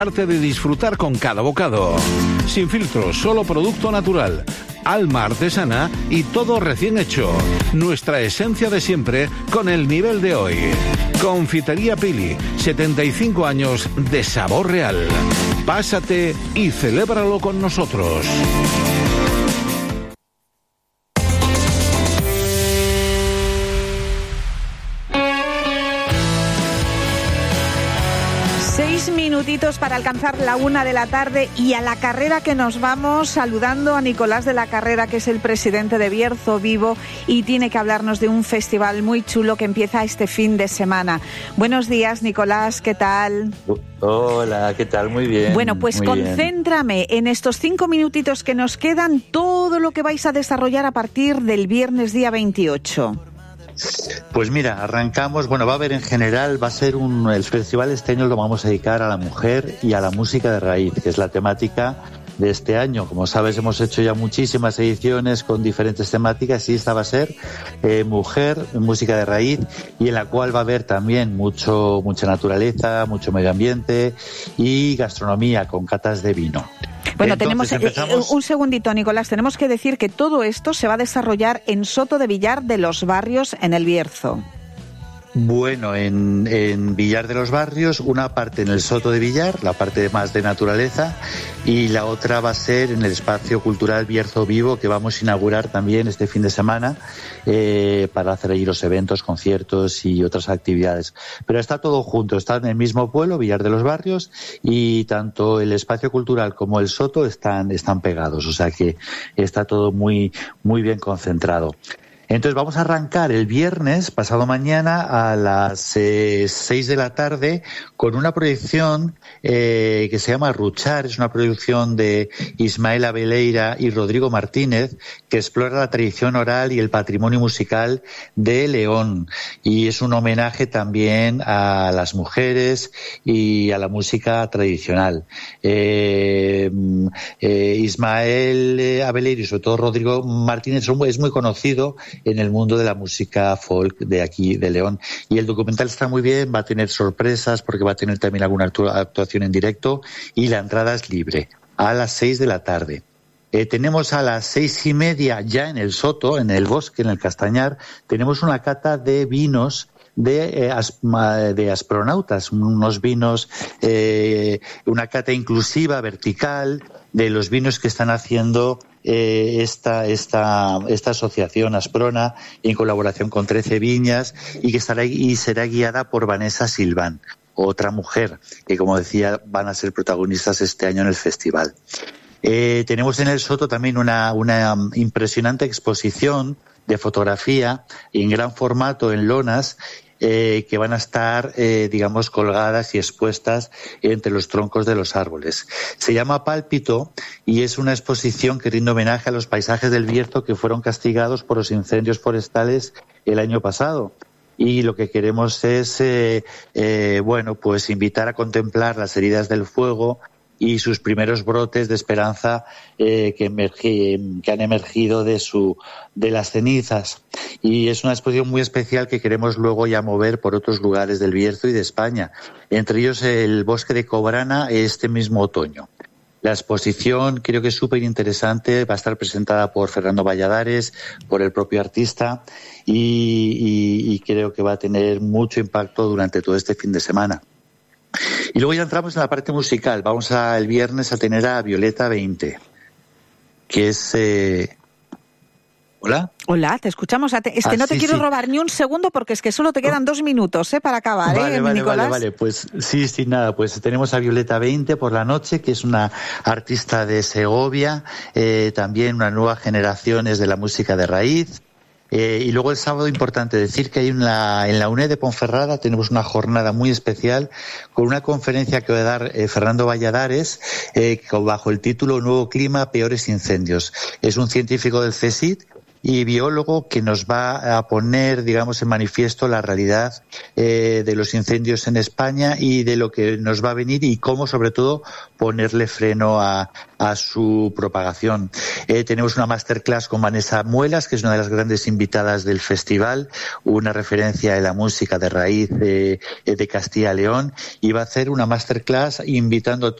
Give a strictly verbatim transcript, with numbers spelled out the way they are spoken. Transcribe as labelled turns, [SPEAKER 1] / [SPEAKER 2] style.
[SPEAKER 1] Arte de disfrutar con cada bocado. Sin filtros, solo producto natural. Alma artesana y todo recién hecho. Nuestra esencia de siempre con el nivel de hoy. Confitería Pili, setenta y cinco años de sabor real. Pásate y celébralo con nosotros.
[SPEAKER 2] Minutitos para alcanzar la una de la tarde y a la carrera que nos vamos, saludando a Nicolás de la Carrera, que es el presidente de Bierzo Vivo y tiene que hablarnos de un festival muy chulo que empieza este fin de semana. Buenos días, Nicolás, ¿qué tal?
[SPEAKER 3] Hola, ¿qué tal? Muy bien.
[SPEAKER 2] Bueno, pues concéntrame en estos cinco minutitos que nos quedan, todo lo que vais a desarrollar a partir del viernes día veintiocho.
[SPEAKER 3] Pues mira, arrancamos, bueno, va a haber en general, va a ser un, el festival este año lo vamos a dedicar a la mujer y a la música de raíz, que es la temática de este año. Como sabes, hemos hecho ya muchísimas ediciones con diferentes temáticas y esta va a ser eh, mujer, música de raíz, y en la cual va a haber también mucho, mucha naturaleza, mucho medio ambiente y gastronomía con catas de vino.
[SPEAKER 2] Bueno,
[SPEAKER 3] Entonces,
[SPEAKER 2] tenemos
[SPEAKER 3] empezamos...
[SPEAKER 2] un segundito, Nicolás. Tenemos que decir que todo esto se va a desarrollar en Soto de Villar de los Barrios, en el Bierzo.
[SPEAKER 3] Bueno, en, en Villar de los Barrios, una parte en el Soto de Villar, la parte más de naturaleza, y la otra va a ser en el Espacio Cultural Bierzo Vivo, que vamos a inaugurar también este fin de semana eh, para hacer ahí los eventos, conciertos y otras actividades. Pero está todo junto, está en el mismo pueblo, Villar de los Barrios, y tanto el Espacio Cultural como el Soto están, están pegados, o sea que está todo muy, muy bien concentrado. Entonces vamos a arrancar el viernes, pasado mañana, a las eh, seis de la tarde, con una proyección eh, que se llama Ruchar. Es una producción de Ismael Abeleira y Rodrigo Martínez, que explora la tradición oral y el patrimonio musical de León. Y es un homenaje también a las mujeres y a la música tradicional. Eh, eh, Ismael Abeleira y sobre todo Rodrigo Martínez son, es muy conocido en el mundo de la música folk de aquí, de León. Y el documental está muy bien, va a tener sorpresas porque va a tener también alguna actuación en directo y la entrada es libre, a las seis de la tarde. Eh, tenemos a las seis y media ya en el Soto, en el Bosque, en el Castañar, tenemos una cata de vinos de, eh, asma, de astronautas, unos vinos, eh, una cata inclusiva, vertical, de los vinos que están haciendo eh, esta, esta, esta asociación Asprona en colaboración con trece viñas y que estará y será guiada por Vanessa Silván, otra mujer que, como decía, van a ser protagonistas este año en el festival. Eh, tenemos en el Soto también una, una impresionante exposición de fotografía en gran formato en lonas eh, que van a estar, eh, digamos, colgadas y expuestas entre los troncos de los árboles. Se llama Pálpito y es una exposición que rinde homenaje a los paisajes del Bierzo que fueron castigados por los incendios forestales el año pasado. Y lo que queremos es, eh, eh, bueno, pues invitar a contemplar las heridas del fuego y sus primeros brotes de esperanza eh, que, emergi, que han emergido de su de las cenizas. Y es una exposición muy especial que queremos luego ya mover por otros lugares del Bierzo y de España, entre ellos el Bosque de Cobrana este mismo otoño. La exposición creo que es súper interesante, va a estar presentada por Fernando Valladares, por el propio artista, y, y, y creo que va a tener mucho impacto durante todo este fin de semana. Y luego ya entramos en la parte musical. Vamos a, el viernes a tener a Violeta veinte, que es... Eh... ¿Hola?
[SPEAKER 2] Hola, te escuchamos. Es que
[SPEAKER 3] ah,
[SPEAKER 2] no te
[SPEAKER 3] sí,
[SPEAKER 2] quiero
[SPEAKER 3] sí.
[SPEAKER 2] robar ni un segundo porque es que solo te quedan dos minutos ¿eh? para acabar,
[SPEAKER 3] vale,
[SPEAKER 2] ¿eh,
[SPEAKER 3] vale,
[SPEAKER 2] Nicolás?
[SPEAKER 3] Vale, vale, pues sí, sí, nada, pues tenemos a Violeta veinte por la noche, que es una artista de Segovia, eh, también una nueva generación es de la música de raíz. Eh, y luego el sábado, importante decir que hay en la, en la UNED de Ponferrada tenemos una jornada muy especial con una conferencia que va a dar eh, Fernando Valladares eh, bajo el título Nuevo clima, peores incendios. Es un científico del CSIC y biólogo que nos va a poner, digamos, en manifiesto la realidad eh, de los incendios en España y de lo que nos va a venir y cómo, sobre todo, ponerle freno a, a su propagación. Eh, tenemos una masterclass con Vanessa Muelas, que es una de las grandes invitadas del festival, una referencia en la música de raíz de, de Castilla y León, y va a hacer una masterclass invitando a